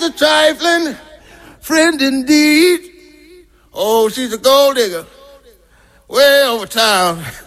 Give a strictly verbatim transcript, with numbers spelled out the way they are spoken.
a trifling friend indeed. Oh, she's a gold digger way over town.